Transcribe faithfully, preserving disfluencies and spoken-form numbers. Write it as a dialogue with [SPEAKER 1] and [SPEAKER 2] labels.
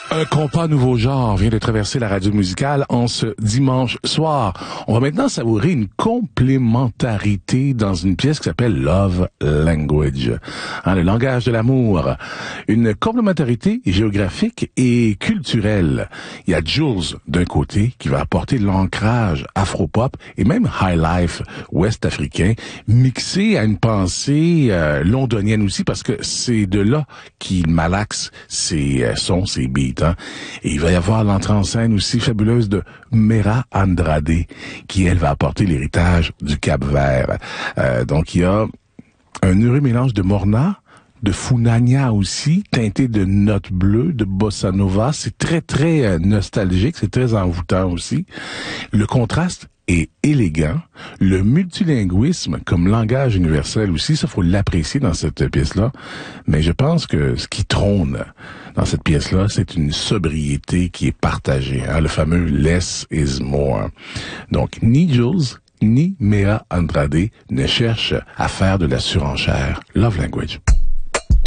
[SPEAKER 1] Un compas nouveau genre vient de traverser la radio musicale en ce dimanche soir. On va maintenant savourer une complémentarité dans une pièce qui s'appelle Love Language, hein, le langage de l'amour. Une complémentarité géographique et culturelle. Il y a Jules d'un côté qui va apporter l'ancrage afro-pop et même high life ouest-africain mixé à une pensée euh, londonienne aussi parce que c'est de là qu'il malaxe ses euh, sons, ses beats. Hein. Et il va y avoir l'entrée en scène aussi fabuleuse de Mera Andrade, qui, elle, va apporter l'héritage du Cap-Vert. Euh, donc, il y a un heureux mélange de Morna, de Funania aussi, teinté de notes bleues, de bossa nova. C'est très, très euh, nostalgique, c'est très envoûtant aussi. Le contraste est élégant. Le multilinguisme comme langage universel aussi, ça faut l'apprécier dans cette pièce-là. Mais je pense que ce qui trône dans cette pièce-là, c'est une sobriété qui est partagée, hein, le fameux less is more. Donc, ni Jules, ni Mera Andrade ne cherchent à faire de la surenchère. Love Language.